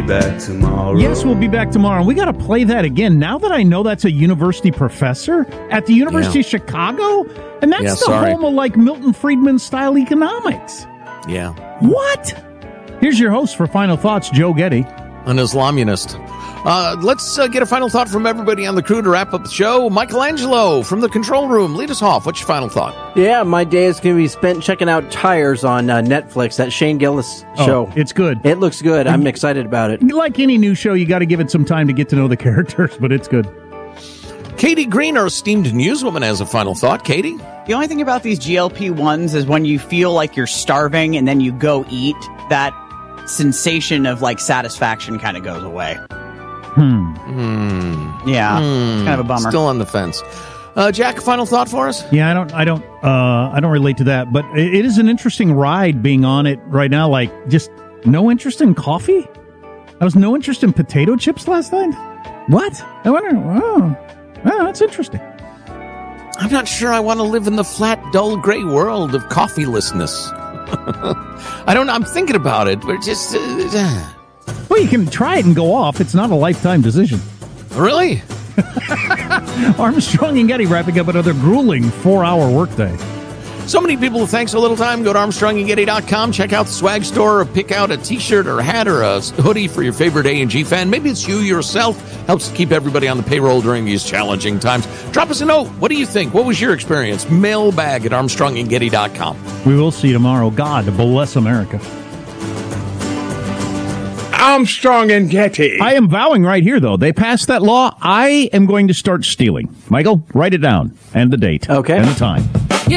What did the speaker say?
back tomorrow. Yes, we'll be back tomorrow. We got to play that again. Now that I know that's a university professor at the University of Chicago, and that's home of like Milton Friedman style economics. Yeah. What? Here's your host for Final Thoughts, Joe Getty. An Islamunist. Let's get a final thought from everybody on the crew to wrap up the show. Michelangelo from the control room, lead us off. What's your final thought? Yeah, my day is going to be spent checking out Tires on Netflix, that Shane Gillis show. It's good. It looks good. I'm excited about it. Like any new show, you got to give it some time to get to know the characters, but it's good. Katie Green, our esteemed newswoman, has a final thought. Katie? The only thing about these GLP-1s is when you feel like you're starving and then you go eat, that sensation of like satisfaction kind of goes away. Yeah, it's kind of a bummer. Still on the fence. Jack, a final thought for us? Yeah, I don't relate to that, but it is an interesting ride being on it right now. Like, just no interest in coffee. I was no interest in potato chips last night. What? I wonder. Oh, that's interesting. I'm not sure I want to live in the flat, dull, gray world of coffeelessness. I'm thinking about it, but just. Well, you can try it and go off. It's not a lifetime decision. Really? Armstrong and Getty wrapping up another grueling 4-hour workday. So many people with thanks so little time. Go to ArmstrongandGetty.com. Check out the swag store, or pick out a T-shirt or a hat or a hoodie for your favorite A&G fan. Maybe it's you yourself. Helps keep everybody on the payroll during these challenging times. Drop us a note. What do you think? What was your experience? Mailbag at ArmstrongandGetty.com. We will see you tomorrow. God bless America. Armstrong and Getty. I am vowing right here, though. They passed that law. I am going to start stealing. Michael, write it down. And the date. Okay. And the time.